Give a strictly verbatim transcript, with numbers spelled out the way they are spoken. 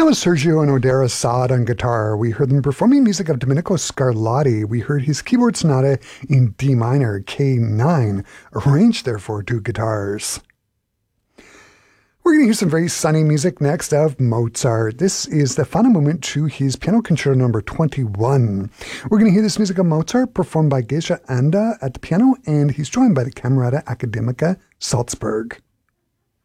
was Sergio and Odera Assad on guitar. We heard them performing music of Domenico Scarlatti. We heard his keyboard sonata in D minor, K nine, arranged there for two guitars. We're going to hear some very sunny music next of Mozart. This is the final movement to his Piano Concerto number twenty-one. We're going to hear this music of Mozart performed by Gesche Anda at the piano, and he's joined by the Camerata Academica Salzburg.